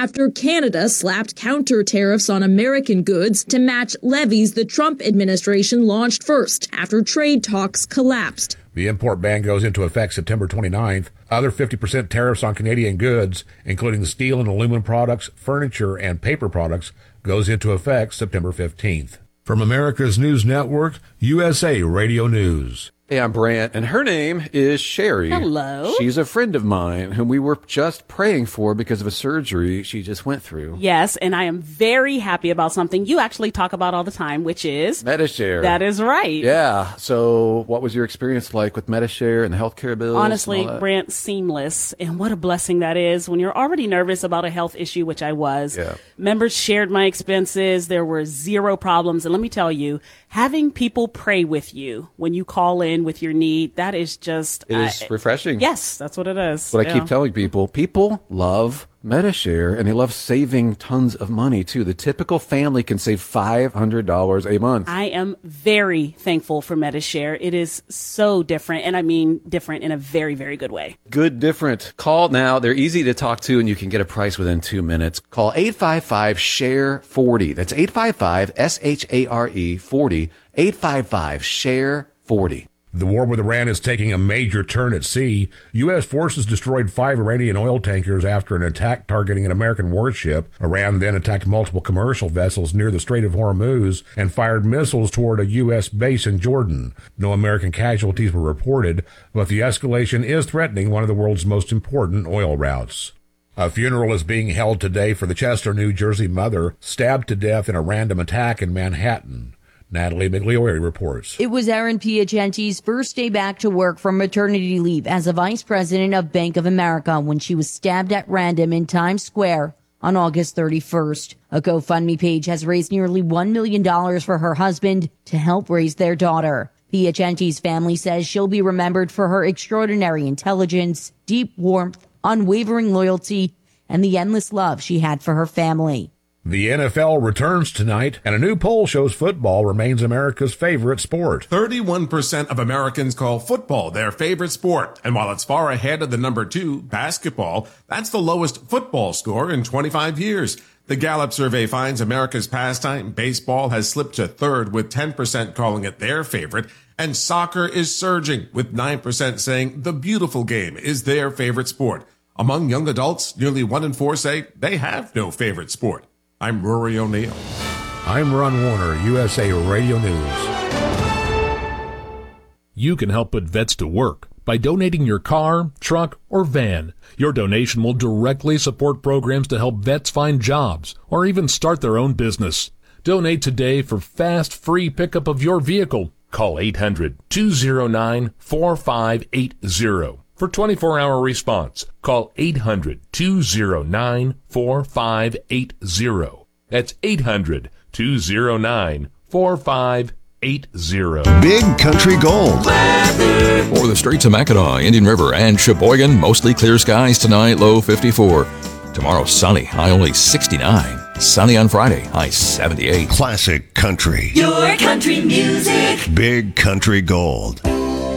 after Canada slapped counter tariffs on American goods to match levies the Trump administration launched first after trade talks collapsed. The import ban goes into effect September 29th. Other 50% tariffs on Canadian goods, including steel and aluminum products, furniture, and paper products, goes into effect September 15th. From America's News Network, USA Radio News. Hey, I'm Brant, and her name is Sherry. Hello. She's a friend of mine whom we were just praying for because of a surgery she just went through. Yes, and I am very happy about something you actually talk about all the time, which is Medi-Share. That is right. Yeah. So what was your experience like with Medi-Share and the healthcare bills? Honestly, Brant, seamless. And what a blessing that is when you're already nervous about a health issue, which I was. Yeah. Members shared my expenses. There were zero problems. And let me tell you, having people pray with you when you call in with your need, that is just... It is refreshing. Yes, that's what it is. What I keep telling people, people love Medi-Share, and they love saving tons of money, too. The typical family can save $500 a month. I am very thankful for Medi-Share. It is so different, and I mean different in a very, very good way. Good different. Call now. They're easy to talk to, and you can get a price within 2 minutes. Call 855-SHARE-40. That's 855-SHARE-40. 855-SHARE-40. The war with Iran is taking a major turn at sea. U.S. forces destroyed 5 Iranian oil tankers after an attack targeting an American warship. Iran then attacked multiple commercial vessels near the Strait of Hormuz and fired missiles toward a U.S. base in Jordan. No American casualties were reported, but the escalation is threatening one of the world's most important oil routes. A funeral is being held today for the Chester, New Jersey mother stabbed to death in a random attack in Manhattan. Natalie Migliori reports. It was Erin Piacenti's first day back to work from maternity leave as a vice president of Bank of America when she was stabbed at random in Times Square on August 31st. A GoFundMe page has raised nearly $1 million for her husband to help raise their daughter. Piacenti's family says she'll be remembered for her extraordinary intelligence, deep warmth, unwavering loyalty, and the endless love she had for her family. The NFL returns tonight, and a new poll shows football remains America's favorite sport. 31% of Americans call football their favorite sport. And while it's far ahead of the number 2, basketball, that's the lowest football score in 25 years. The Gallup survey finds America's pastime, baseball, has slipped to 3rd with 10% calling it their favorite. And soccer is surging with 9% saying the beautiful game is their favorite sport. Among young adults, nearly 1 in 4 say they have no favorite sport. I'm Rory O'Neill. I'm Ron Warner, USA Radio News. You can help put vets to work by donating your car, truck, or van. Your donation will directly support programs to help vets find jobs or even start their own business. Donate today for fast, free pickup of your vehicle. Call 800-209-4580. For 24-hour response, call 800-209-4580. That's 800-209-4580. Big Country Gold. For the Straits of Mackinac, Indian River, and Sheboygan, mostly clear skies tonight, low 54. Tomorrow, sunny, high only 69. Sunny on Friday, high 78. Classic country. Your country music. Big Country Gold.